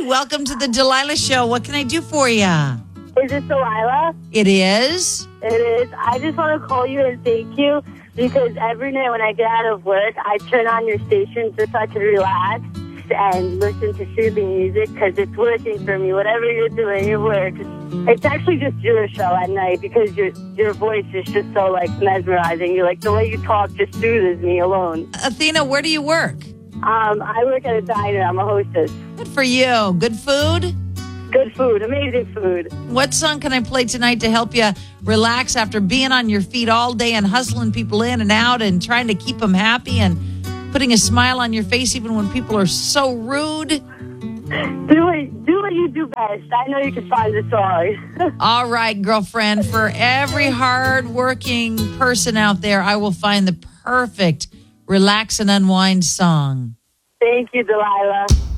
welcome to the Delilah Show. What can I do for you? Is this Delilah? It is. It is. I just want to call you and thank you because every night when I get out of work, I turn on your station just so I can relax and listen to soothing music because it's working for me. Whatever you're doing, it works. It's actually just your show at night because your voice is just so, mesmerizing. You're the way you talk just soothes me alone. Athena, where do you work? I work at a diner. I'm a hostess. Good for you. Good food? Good food. Amazing food. What song can I play tonight to help you relax after being on your feet all day and hustling people in and out and trying to keep them happy and putting a smile on your face even when people are so rude? Do what you do best. I know you can find the song. All right, girlfriend. For every hard-working person out there, I will find the perfect relax and unwind song. Thank you, Delilah.